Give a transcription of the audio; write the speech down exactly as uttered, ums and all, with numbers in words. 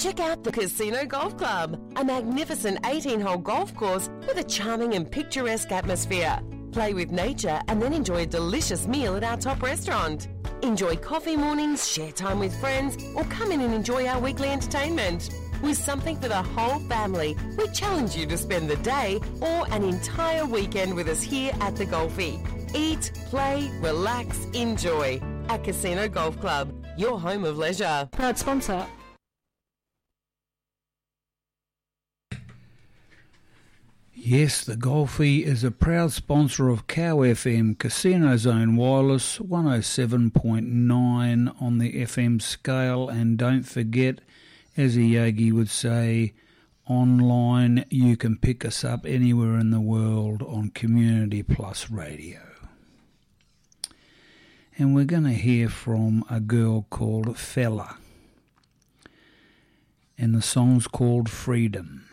Check out the Casino Golf Club, a magnificent eighteen-hole golf course with a charming and picturesque atmosphere. Play with nature and then enjoy a delicious meal at our top restaurant. Enjoy coffee mornings, share time with friends, or come in and enjoy our weekly entertainment. With something for the whole family, we challenge you to spend the day or an entire weekend with us here at the Golfie. Eat, play, relax, enjoy. At Casino Golf Club, your home of leisure. Proud sponsor. Yes, the Golfie is a proud sponsor of Cow F M, Casino Zone Wireless, one oh seven point nine on the F M scale. And don't forget, as a yogi would say, online you can pick us up anywhere in the world on Community Plus Radio. And we're going to hear from a girl called Fella. And the song's called Freedom.